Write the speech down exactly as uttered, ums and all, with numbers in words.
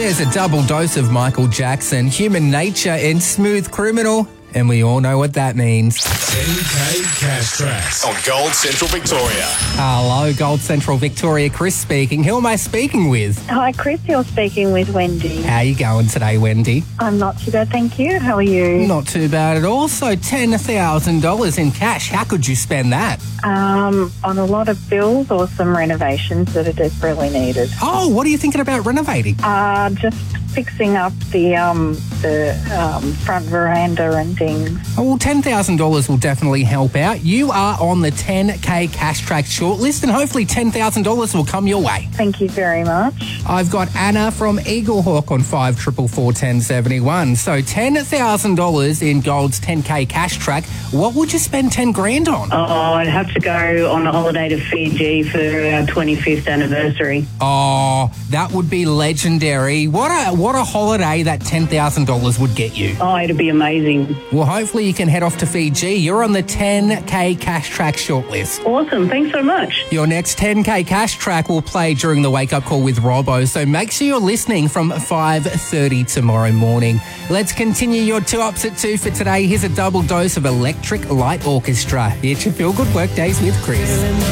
Here's a double dose of Michael Jackson, Human Nature and Smooth Criminal. And we all know what that means. ten K Cash Tracks on Gold Central Victoria. Hello, Gold Central Victoria. Chris speaking. Who am I speaking with? Hi, Chris. You're speaking with Wendy. How you going today, Wendy? I'm not too bad, thank you. How are you? Not too bad at all. So ten thousand dollars in cash. How could you spend that? Um, on a lot of bills or some renovations that are desperately needed. Oh, what are you thinking about renovating? Uh, just fixing up the um the um, front veranda and things. Oh, well, ten thousand dollars will definitely help out. You are on the ten K Cash Track shortlist, and hopefully ten thousand dollars will come your way. Thank you very much. I've got Anna from Eaglehawk on five four four, one oh seven one. So ten thousand dollars in Gold's ten K Cash Track. What would you spend ten grand on? Oh, I'd have to go on a holiday to Fiji for our twenty-fifth anniversary. Oh, that would be legendary. What a what a holiday that ten thousand dollars would get you. Oh, it'd be amazing. Well, hopefully you can head off to Fiji. You're on the ten K Cash Track shortlist. Awesome. Thanks so much. Your next ten K Cash Track will play during the Wake Up Call with Robbo, so make sure you're listening from five thirty tomorrow morning. Let's continue your two ups at two for today. Here's a double dose of Electric Light Orchestra. It's your Feel Good Work Days with Chris.